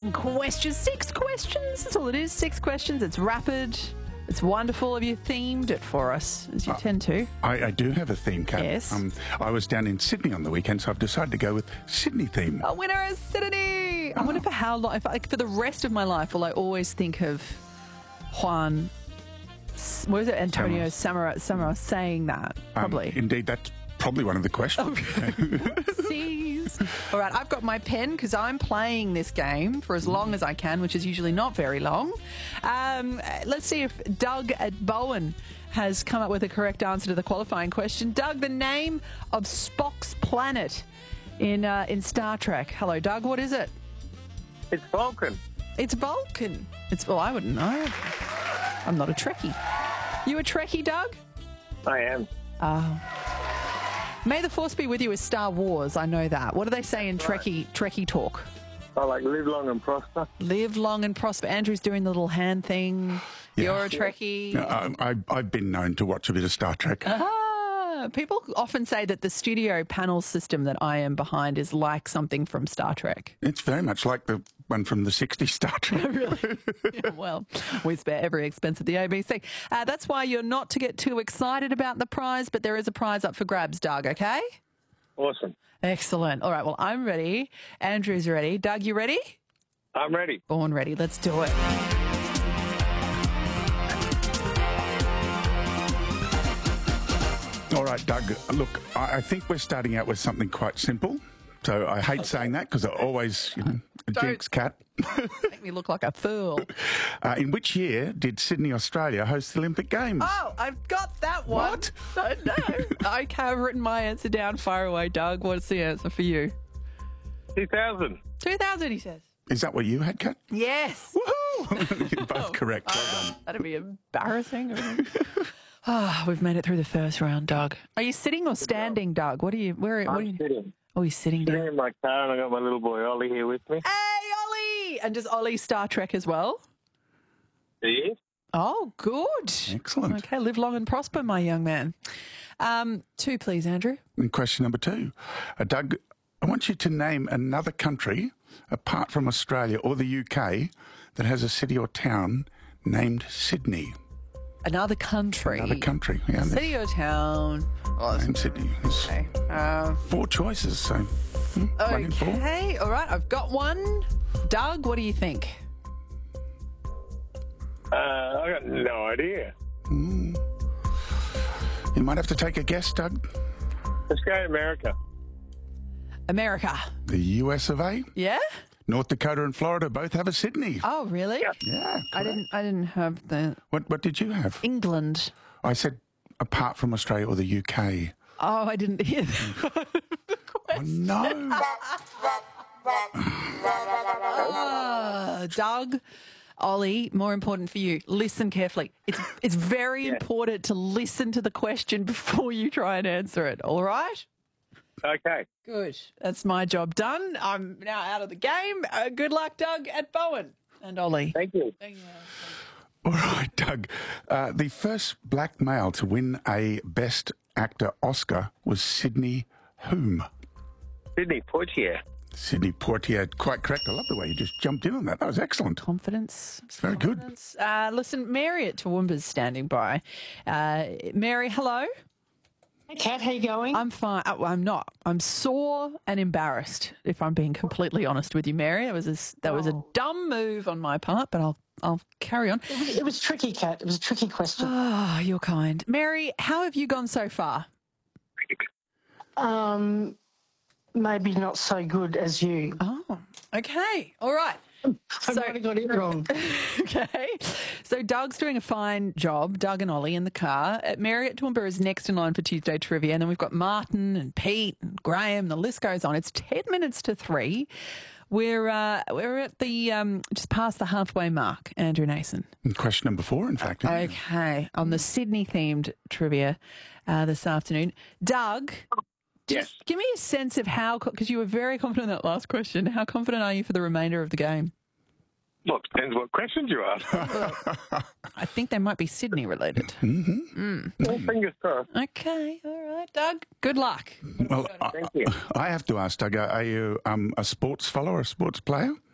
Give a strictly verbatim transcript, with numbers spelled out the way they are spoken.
Some questions. Six questions. That's all it is. Six questions. It's rapid. It's wonderful of you themed it for us, as you uh, tend to. I, I do have a theme, Kat. Yes. Um, I was down in Sydney on the weekend, so I've decided to go with Sydney theme. A winner is Sydney. Oh. I wonder for how long, if, like, for the rest of my life, will I always think of Juan, what was it, Antonio Samaranch Samaranch saying that? Probably. Um, indeed, that's probably one of the questions. Seas. All right, I've got my pen because I'm playing this game for as long as I can, which is usually not very long. Um, let's see if Doug at Bowen has come up with a correct answer to the qualifying question. Doug, the name of Spock's planet in uh, in Star Trek. Hello, Doug. What is it? It's Vulcan. It's Vulcan. It's well, I wouldn't know. I'm not a Trekkie. You a Trekkie, Doug? I am. Oh. May the Force be with you is Star Wars. I know that. What do they say in right. Trekkie Trekkie talk? I like live long and prosper. Live long and prosper. Andrew's doing the little hand thing. Yeah. You're a Trekkie. Yeah, I, I, I've been known to watch a bit of Star Trek. Ah, people often say that the studio panel system that I am behind is like something from Star Trek. It's very much like the one from the sixties Star Trek. Really? Yeah, well, we spare every expense at the A B C. Uh, that's why you're not to get too excited about the prize, but there is a prize up for grabs, Doug, okay? Awesome. Excellent. All right, well, I'm ready. Andrew's ready. Doug, you ready? I'm ready. Born ready. Let's do it. All right, Doug, look, I, I think we're starting out with something quite simple. So I hate saying that because I always, you know, a jinx, Cat. Make me look like a fool. Uh, in which year did Sydney, Australia host the Olympic Games? Oh, I've got that one. What? I know. Okay, I've written my answer down. Fire away, Doug. What's the answer for you? two thousand. two thousand, he says. Is that what you had, Kat? Yes. Woohoo! You're both correct. Well uh, done. That'd be embarrassing. Ah, oh, we've made it through the first round, Doug. Are you sitting or standing, Doug? What are you? Where? I'm what are you? sitting. Oh, he's sitting Sitting down. in my car, and I got my little boy Ollie here with me. Hey, Ollie! And does Ollie Star Trek as well? Yes. Oh, good. Excellent. Okay, live long and prosper, my young man. Um, two, please, Andrew. And question number two. Uh, Doug, I want you to name another country, apart from Australia or the U K, that has a city or town named Sydney. Another country. Another country, yeah. City or town. Oh, named Sydney. There's Okay. Uh, four choices, so hmm, one in four. okay, all right, I've got one. Doug, what do you think? Uh, I got no idea. Mm. You might have to take a guess, Doug. Let's go to America. America. The U S of A, Yeah? North Dakota and Florida both have a Sydney. Oh, really? Yeah. Yeah, I didn't. I didn't have the What What did you have? England. I said apart from Australia or the U K. Oh, I didn't hear that. Oh, no. Ah, Doug, Ollie, more important for you, listen carefully. It's it's very Yeah. important to listen to the question before you try and answer it, all right? Okay. Good. That's my job done. I'm now out of the game. Uh, good luck, Doug, at Bowen. And Ollie. Thank you. Thank you. All right, Doug. Uh, the first black male to win a Best Actor Oscar was Sidney whom? Sydney Poitier. Sidney Poitier. Quite correct. I love the way you just jumped in on that. That was excellent. Confidence. It's very good. Uh, listen, Mary at Toowoomba's standing by. Uh, Mary, hello. Hey, Kat, how you going? I'm fine. Oh, I'm not. I'm sore and embarrassed, if I'm being completely honest with you, Mary. That was a, that was a Oh. dumb move on my part, but I'll I'll carry on. It was, it was tricky, Kat. It was a tricky question. Oh, you're kind. Mary, how have you gone so far? Um, maybe not so good as you. Oh, okay. All right. I So- might have got it wrong. Okay. So Doug's doing a fine job, Doug and Ollie in the car. Uh, Mary at Toowoomba is next in line for Tuesday Trivia. And then we've got Martin and Pete and Graham. The list goes on. It's ten minutes to three. We're uh, we're at the um, just past the halfway mark, Andrew Nason. And question number four, in fact. isn't it? Okay. On the Sydney-themed trivia uh, this afternoon. Doug, Yes. just give me a sense of how, because you were very confident in that last question, how confident are you for the remainder of the game? Well, it depends what questions you ask. I think they might be Sydney related. Well, fingers crossed. Okay, all right, Doug. Good luck. Well, I, Thank you. I have to ask, Doug, are you um, a sports follower, a sports player?